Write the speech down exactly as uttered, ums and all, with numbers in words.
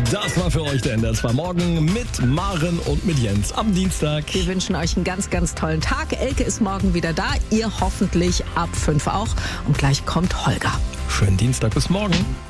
Das war für euch der N D R zwei Morgen mit Maren und mit Jens am Dienstag. Wir wünschen euch einen ganz, ganz tollen Tag. Elke ist morgen wieder da, ihr hoffentlich ab fünf auch. Und gleich kommt Holger. Schönen Dienstag, bis morgen.